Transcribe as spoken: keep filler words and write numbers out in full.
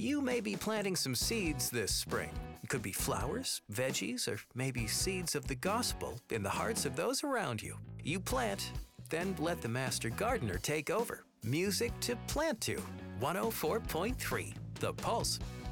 You may be planting some seeds this spring. It could be flowers, veggies, or maybe seeds of the gospel in the hearts of those around you. You plant, then let the master gardener take over. Music to plant to. one oh four point three The Pulse.